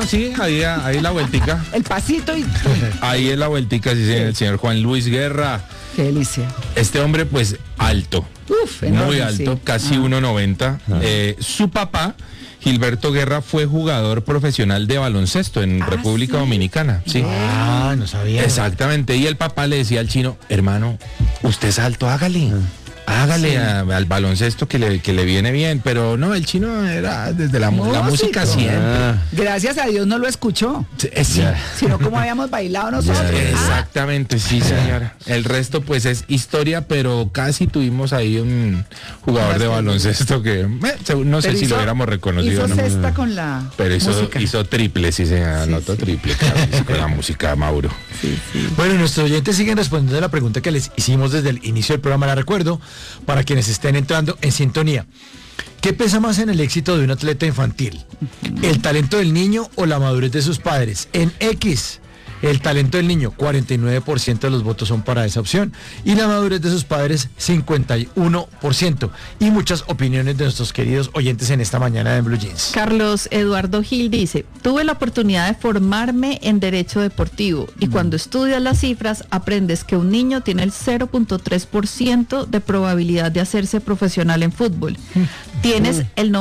sí, ahí la vueltica. El pasito y... Ahí es la vueltica, sí, el señor Juan Luis Guerra. Qué delicia. Este hombre, pues, alto. Uf, enorme, muy alto, sí. casi 1.90. Su papá, Gilberto Guerra, fue jugador profesional de baloncesto en República Dominicana. Sí. No sabía. Exactamente. Y el papá le decía al chino, hermano, usted es alto, hágale al baloncesto que le viene bien. Pero no, el chino era desde la música siempre. Gracias a Dios no lo escuchó. Sí. Sino como habíamos bailado nosotros. Exactamente, sí, señora. El resto, pues, es historia, pero casi tuvimos ahí un jugador de baloncesto que no sé si lo hubiéramos reconocido. Hizo cesta con la pero música. hizo triple, sí, se anotó triple, claro, con la música, Mauro. Sí. Bueno, nuestros oyentes siguen respondiendo a la pregunta que les hicimos desde el inicio del programa. La recuerdo para quienes estén entrando en sintonía. ¿Qué pesa más en el éxito de un atleta infantil? ¿El talento del niño o la madurez de sus padres? En X, el talento del niño, 49% de los votos son para esa opción. Y la madurez de sus padres, 51%. Y muchas opiniones de nuestros queridos oyentes en esta mañana de Blue Jeans. Carlos Eduardo Gil dice, tuve la oportunidad de formarme en Derecho Deportivo y cuando estudias las cifras aprendes que un niño tiene el 0.3% de probabilidad de hacerse profesional en fútbol. Tienes el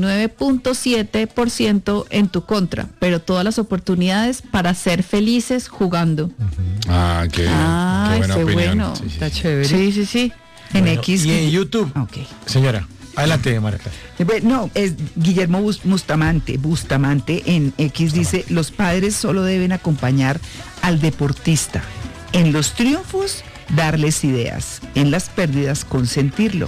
99.7% en tu contra, pero todas las oportunidades para ser felices jugando. Qué buena opinión. Bueno. Sí. Está chévere. Sí. En Bueno, X. y en YouTube. Ok. Señora, adelante, María Clara. No, es Guillermo Bustamante en X dice, los padres solo deben acompañar al deportista. En los triunfos, darles ideas. En las pérdidas, consentirlo.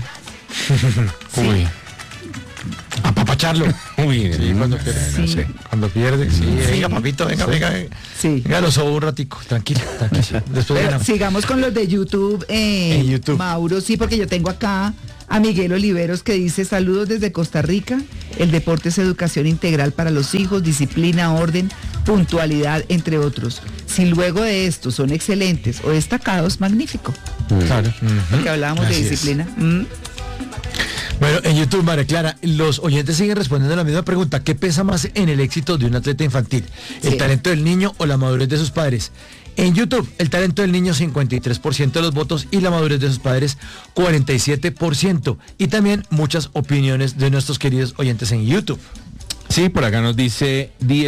Uy. Apapacharlo. Uy, Sí, cuando pierde, no sé. Cuando pierde, sí. Venga, papito, venga. Sí. Venga, lo sobo un ratico, tranquilo. Después Pero ganamos. sigamos con los de YouTube. En YouTube. Mauro, sí, porque yo tengo acá a Miguel Oliveros que dice, saludos desde Costa Rica. El deporte es educación integral para los hijos, disciplina, orden, puntualidad, entre otros. Si luego de esto son excelentes o destacados, magnífico. Claro. Porque hablábamos Así de es. disciplina. Bueno, en YouTube, María Clara, los oyentes siguen respondiendo la misma pregunta. ¿Qué pesa más en el éxito de un atleta infantil? ¿El Sí. talento del niño o la madurez de sus padres? En YouTube, el talento del niño, 53% de los votos, y la madurez de sus padres, 47%. Y también muchas opiniones de nuestros queridos oyentes en YouTube. Sí, por acá nos dice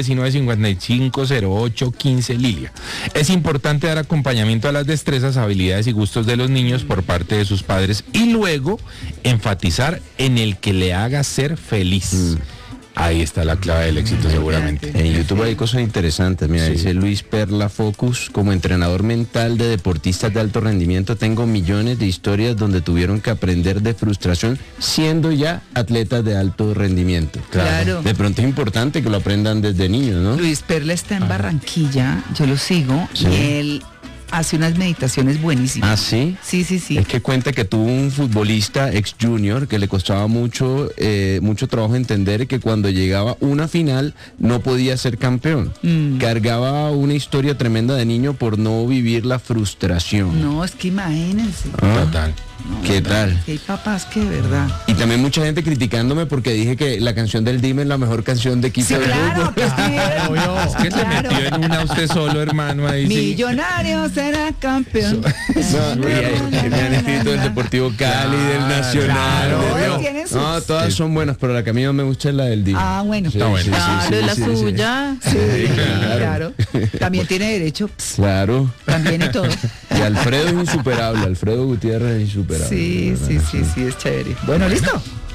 19550815 Lilia. Es importante dar acompañamiento a las destrezas, habilidades y gustos de los niños por parte de sus padres y luego enfatizar en el que le haga ser feliz. Ahí está la clave del éxito seguramente. En YouTube hay cosas interesantes. Mira, Sí. dice Luis Perla Focus, como entrenador mental de deportistas de alto rendimiento, tengo millones de historias donde tuvieron que aprender de frustración siendo ya atletas de alto rendimiento. Claro. De pronto es importante que lo aprendan desde niños, ¿no? Luis Perla está en Barranquilla, yo lo sigo, Sí. y él hace unas meditaciones buenísimas. ¿Ah, sí? Sí. Es que cuenta que tuvo un futbolista ex junior que le costaba mucho trabajo entender que cuando llegaba una final no podía ser campeón. Cargaba una historia tremenda de niño por no vivir la frustración. No, es que imagínense. Total. ¿Qué tal? Que hay papás que de verdad. Y también mucha gente criticándome porque dije que la canción del Dime es la mejor canción de Quito Sí, del claro, fútbol. que sí, Es que se metió en una usted solo, hermano, ahí sí. Millonario será campeón. No, y me han escrito del Deportivo Cali, del Nacional. claro. de- Todos tienen sus- No, todas son buenas, pero la que a mí no me gusta es la del Dime. Ah, bueno. Sí, Está bueno. sí, sí, Claro, sí, la sí, sí. suya. Sí, claro. claro. También tiene derecho, Claro. también y todo. Y Alfredo es insuperable, Alfredo Gutiérrez es insuperable. Sí, es chévere. Bueno, ¿listo?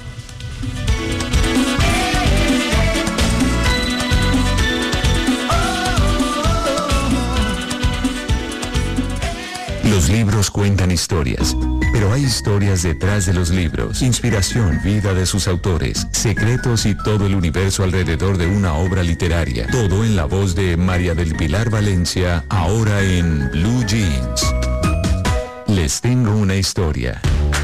Los libros cuentan historias, pero hay historias detrás de los libros, inspiración, vida de sus autores, secretos y todo el universo alrededor de una obra literaria. Todo en la voz de María del Pilar Valencia, ahora en Blue Jeans. Les tengo una historia.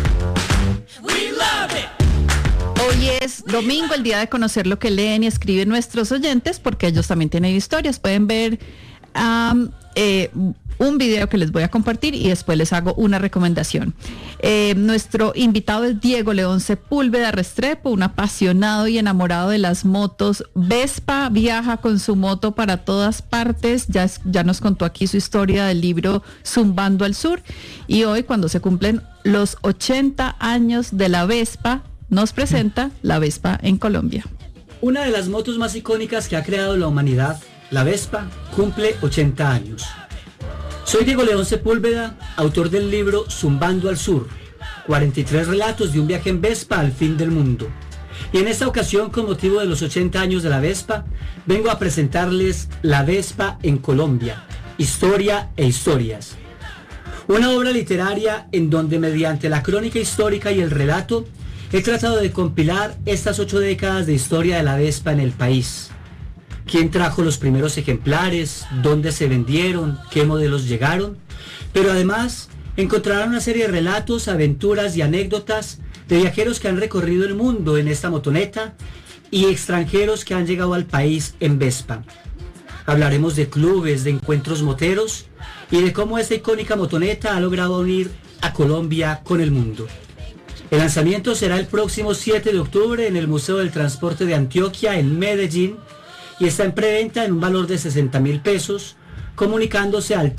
Hoy es domingo, el día de conocer lo que leen y escriben nuestros oyentes, porque ellos también tienen historias. Pueden ver un video que les voy a compartir y después les hago una recomendación. Nuestro invitado es Diego León Sepúlveda Restrepo, un apasionado y enamorado de las motos Vespa, viaja con su moto para todas partes, ya nos contó aquí su historia del libro Zumbando al Sur, y hoy, cuando se cumplen los 80 años de la Vespa, nos presenta la Vespa en Colombia. Una de las motos más icónicas que ha creado la humanidad, la Vespa, cumple 80 años. Soy Diego León Sepúlveda, autor del libro Zumbando al Sur, 43 relatos de un viaje en Vespa al fin del mundo. Y en esta ocasión, con motivo de los 80 años de la Vespa, vengo a presentarles La Vespa en Colombia, historia e historias. Una obra literaria en donde, mediante la crónica histórica y el relato, he tratado de compilar estas 8 décadas de historia de la Vespa en el país. Quién trajo los primeros ejemplares, dónde se vendieron, qué modelos llegaron, pero además encontrarán una serie de relatos, aventuras y anécdotas de viajeros que han recorrido el mundo en esta motoneta y extranjeros que han llegado al país en Vespa. Hablaremos de clubes, de encuentros moteros y de cómo esta icónica motoneta ha logrado unir a Colombia con el mundo. El lanzamiento será el próximo 7 de octubre en el Museo del Transporte de Antioquia en Medellín, y está en preventa en un valor de 60.000 pesos, comunicándose al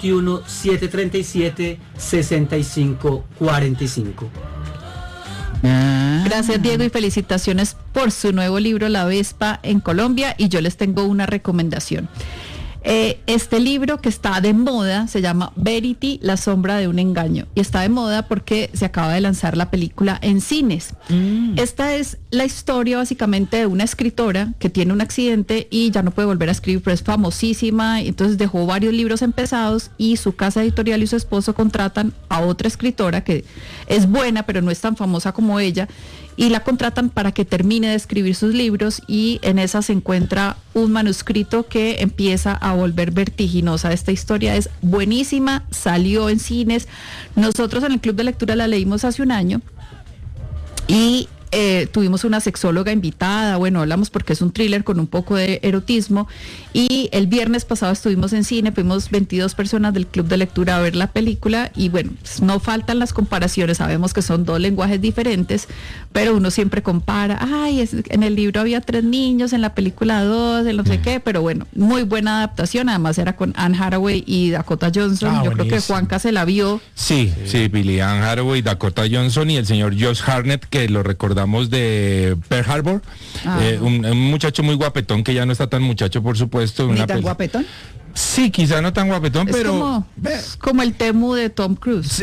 321-737-6545. Gracias, Diego, y felicitaciones por su nuevo libro La Vespa en Colombia, y yo les tengo una recomendación. Este libro que está de moda se llama Verity, la sombra de un engaño, y está de moda porque se acaba de lanzar la película en cines. Esta es la historia básicamente de una escritora que tiene un accidente y ya no puede volver a escribir, pero es famosísima, entonces dejó varios libros empezados y su casa editorial y su esposo contratan a otra escritora que es buena pero no es tan famosa como ella, y la contratan para que termine de escribir sus libros, y en esa se encuentra un manuscrito que empieza a volver vertiginosa. Esta historia es buenísima, salió en cines, nosotros en el Club de Lectura la leímos hace un año y tuvimos una sexóloga invitada, bueno, hablamos porque es un thriller con un poco de erotismo, y el viernes pasado estuvimos en cine, fuimos 22 personas del Club de Lectura a ver la película, y bueno, pues no faltan las comparaciones, sabemos que son 2 lenguajes diferentes, pero uno siempre compara, en el libro había 3 niños, en la película 2, en no sé qué, pero bueno, muy buena adaptación, además era con Anne Hathaway y Dakota Johnson, yo creo que Juanca se la vio. Sí, Billie Ann Hathaway, Dakota Johnson y el señor Josh Hartnett, que lo recordamos de Pearl Harbor, un muchacho muy guapetón, que ya no está tan muchacho, por supuesto. ¿Ni tan guapetón? Sí, quizá no tan guapetón, es pero... como el Temu de Tom Cruise.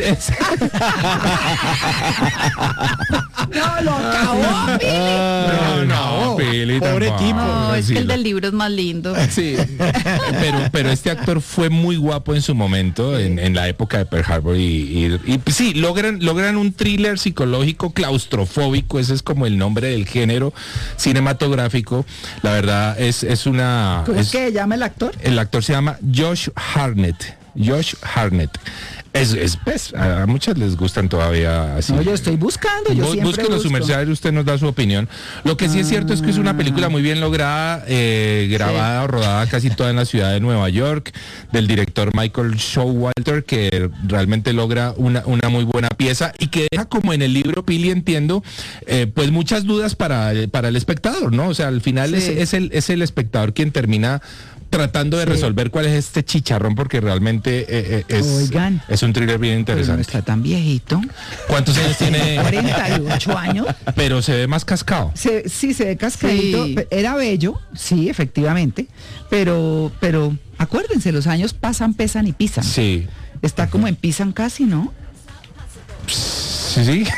No, lo acabó, Billy. No, Billy, pobre tampoco. tipo. No, es que el del libro es más lindo. Sí, pero este actor fue muy guapo en su momento, en la época de Pearl Harbor, y sí, logran un thriller psicológico claustrofóbico, ese es como el nombre del género cinematográfico. La verdad es una... ¿Cómo es que se llama el actor? El actor se llama Josh Hartnett. Pues, a muchas les gustan todavía así. No, yo estoy buscando, yo siempre búsquelo busco. su merced, usted nos da su opinión. Lo que sí es cierto es que es una película muy bien lograda, grabada o rodada casi toda en la ciudad de Nueva York, del director Michael Showalter, que realmente logra una muy buena pieza y que deja, como en el libro, Pili, entiendo, pues muchas dudas para el espectador, ¿no? O sea, al final es el espectador quien termina tratando de resolver cuál es este chicharrón, porque realmente es un thriller bien Pero no interesante. está tan viejito. ¿Cuántos años tiene? 48 años. Pero se ve más cascado. Sí, se ve cascadito. Sí. Era bello, sí, efectivamente. Pero acuérdense, los años pasan, pesan y pisan. Sí. Está como en pisan casi, ¿no? Sí.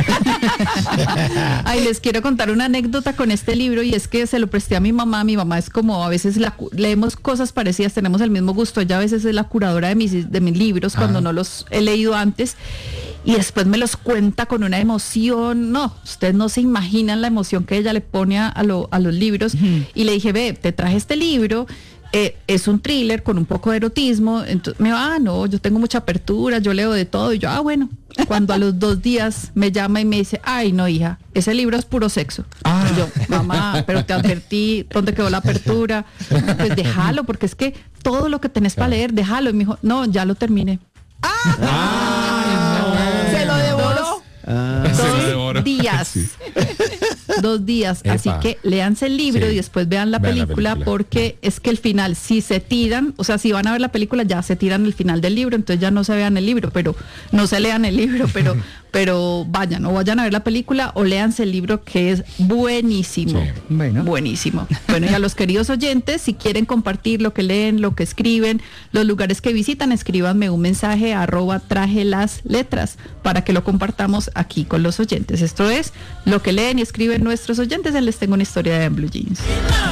Ay, les quiero contar una anécdota con este libro, y es que se lo presté a mi mamá. Mi mamá es como, a veces leemos cosas parecidas, tenemos el mismo gusto. Ella a veces es la curadora de mis libros cuando no los he leído antes, y después me los cuenta con una emoción. No, ustedes no se imaginan la emoción que ella le pone a los libros. Y le dije, ve, te traje este libro, es un thriller con un poco de erotismo. Entonces me va, no, yo tengo mucha apertura, yo leo de todo. Y yo, bueno, cuando a los 2 días me llama y me dice, ay no hija, ese libro es puro sexo. Y yo, mamá, pero te advertí, ¿dónde quedó la apertura? Pues déjalo, porque es que todo lo que tenés para leer, déjalo. Y me dijo, no, ya lo terminé. Se lo devoró. 2 días. 2 días. Epa. Así que léanse el libro Sí. y después vean la película, porque es que el final, si se tiran, o sea, si van a ver la película, ya se tiran el final del libro, entonces ya no se vean el libro, pero no se lean el libro, pero vayan a ver la película o léanse el libro, que es buenísimo. Sí. Bueno. Buenísimo. Bueno, y a los queridos oyentes, si quieren compartir lo que leen, lo que escriben, los lugares que visitan, escríbanme un mensaje a @trajelasletras para que lo compartamos aquí con los oyentes. Esto es lo que leen y escriben nuestros oyentes en Les Tengo una Historia de en Blue Jeans.